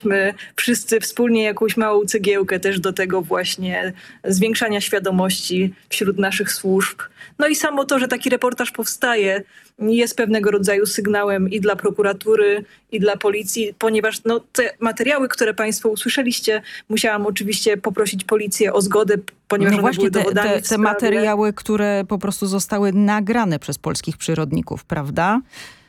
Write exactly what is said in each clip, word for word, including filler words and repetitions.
my wszyscy wspólnie jakąś małą cegiełkę też do tego właśnie zwiększania świadomości wśród naszych służb. No i samo to, że taki reportaż powstaje, jest pewnego rodzaju sygnałem i dla prokuratury, i dla policji, ponieważ no, te materiały, które państwo usłyszeliście, musiałam oczywiście poprosić policję o zgodę, ponieważ no one właśnie były te, dowodami te, w te sprawie. materiały, które po prostu zostały nagrane przez polskich przyrodników, prawda?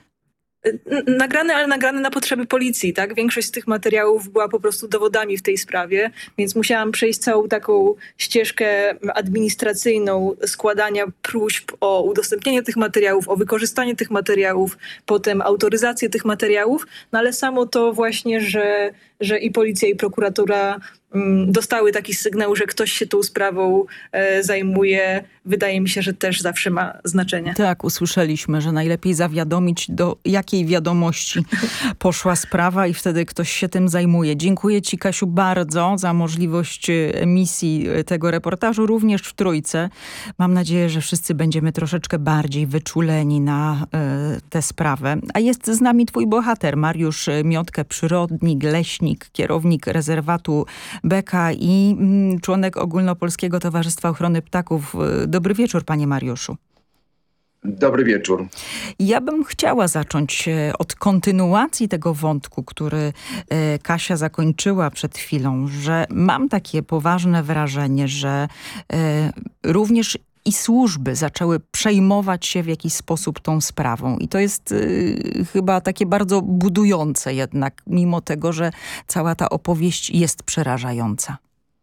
Nagrane, ale nagrane na potrzeby policji, tak? Większość z tych materiałów była po prostu dowodami w tej sprawie, więc musiałam przejść całą taką ścieżkę administracyjną składania próśb o udostępnienie tych materiałów, o wykorzystanie tych materiałów, potem autoryzację tych materiałów, no ale samo to właśnie, że, że i policja, i prokuratura dostały taki sygnał, że ktoś się tą sprawą e, zajmuje, wydaje mi się, że też zawsze ma znaczenie. Tak, usłyszeliśmy, że najlepiej zawiadomić, do jakiej wiadomości poszła sprawa i wtedy ktoś się tym zajmuje. Dziękuję ci, Kasiu, bardzo za możliwość emisji tego reportażu, również w Trójce. Mam nadzieję, że wszyscy będziemy troszeczkę bardziej wyczuleni na y, tę sprawę. A jest z nami twój bohater, Mariusz Miotkę, przyrodnik, leśnik, kierownik rezerwatu Beka i mm, członek Ogólnopolskiego Towarzystwa Ochrony Ptaków. Dobry wieczór, panie Mariuszu. Dobry wieczór. Ja bym chciała zacząć od kontynuacji tego wątku, który Kasia zakończyła przed chwilą, że mam takie poważne wrażenie, że również i służby zaczęły przejmować się w jakiś sposób tą sprawą. I to jest y, chyba takie bardzo budujące jednak, mimo tego, że cała ta opowieść jest przerażająca.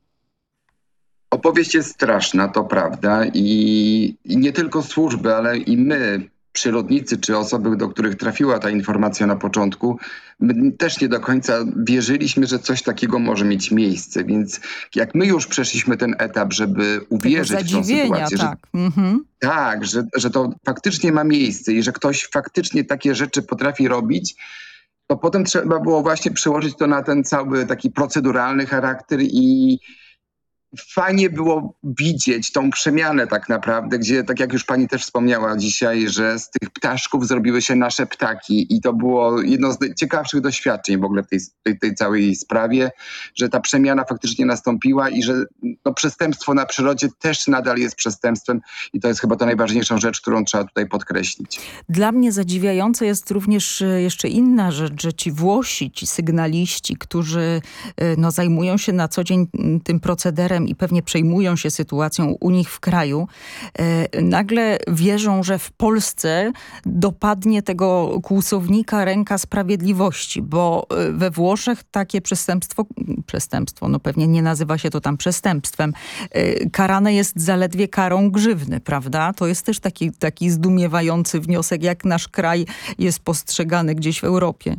Opowieść jest straszna, to prawda. I, i nie tylko służby, ale i my, przyrodnicy czy osoby, do których trafiła ta informacja na początku, my też nie do końca wierzyliśmy, że coś takiego może mieć miejsce. Więc jak my już przeszliśmy ten etap, żeby uwierzyć w tą sytuację, tak. że, mhm. tak, że, że to faktycznie ma miejsce i że ktoś faktycznie takie rzeczy potrafi robić, to potem trzeba było właśnie przełożyć to na ten cały taki proceduralny charakter i fajnie było widzieć tą przemianę tak naprawdę, gdzie tak jak już pani też wspomniała dzisiaj, że z tych ptaszków zrobiły się nasze ptaki i to było jedno z ciekawszych doświadczeń w ogóle w tej, tej, tej całej sprawie, że ta przemiana faktycznie nastąpiła i że no, przestępstwo na przyrodzie też nadal jest przestępstwem i to jest chyba to najważniejsza rzecz, którą trzeba tutaj podkreślić. Dla mnie zadziwiająca jest również jeszcze inna rzecz, że ci Włosi, ci sygnaliści, którzy no, zajmują się na co dzień tym procederem i pewnie przejmują się sytuacją u nich w kraju, e, nagle wierzą, że w Polsce dopadnie tego kłusownika ręka sprawiedliwości, bo we Włoszech takie przestępstwo, przestępstwo, no pewnie nie nazywa się to tam przestępstwem, e, karane jest zaledwie karą grzywny, prawda? To jest też taki, taki zdumiewający wniosek, jak nasz kraj jest postrzegany gdzieś w Europie.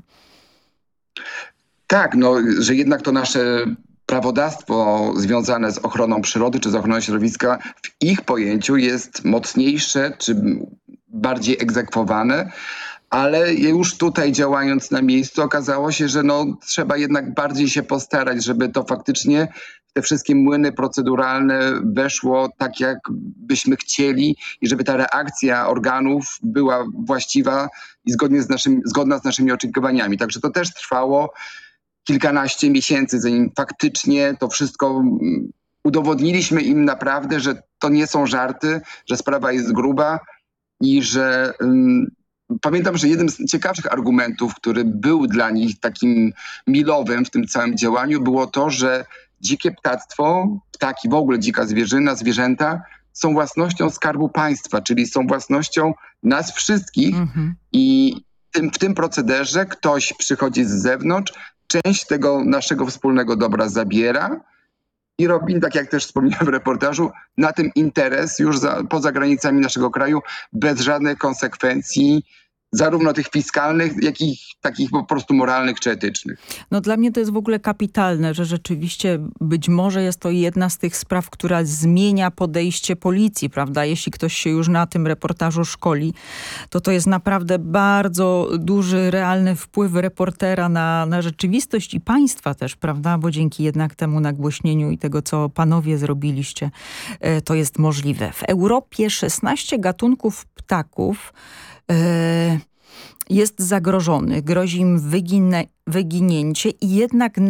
Tak, no, że jednak to nasze prawodawstwo związane z ochroną przyrody czy z ochroną środowiska w ich pojęciu jest mocniejsze czy bardziej egzekwowane, ale już tutaj działając na miejscu okazało się, że no, trzeba jednak bardziej się postarać, żeby to faktycznie te wszystkie młyny proceduralne weszło tak, jak byśmy chcieli i żeby ta reakcja organów była właściwa i zgodnie z naszymi, zgodna z naszymi oczekiwaniami. Także to też trwało kilkanaście miesięcy, zanim faktycznie to wszystko udowodniliśmy im naprawdę, że to nie są żarty, że sprawa jest gruba i że um, pamiętam, że jeden z ciekawszych argumentów, który był dla nich takim milowym w tym całym działaniu, było to, że dzikie ptactwo, ptaki, w ogóle dzika zwierzyna, zwierzęta są własnością Skarbu Państwa, czyli są własnością nas wszystkich mhm. i tym, w tym procederze ktoś przychodzi z zewnątrz, część tego naszego wspólnego dobra zabiera i robi, tak jak też wspomniałem w reportażu, na tym interes już za, poza granicami naszego kraju bez żadnych konsekwencji, zarówno tych fiskalnych, jak i takich po prostu moralnych czy etycznych. No dla mnie to jest w ogóle kapitalne, że rzeczywiście być może jest to jedna z tych spraw, która zmienia podejście policji, prawda? Jeśli ktoś się już na tym reportażu szkoli, to to jest naprawdę bardzo duży, realny wpływ reportera na, na rzeczywistość i państwa też, prawda? Bo dzięki jednak temu nagłośnieniu i tego, co panowie zrobiliście, to jest możliwe. W Europie szesnaście gatunków ptaków jest zagrożony, grozi im wyginę, wyginięcie i jednak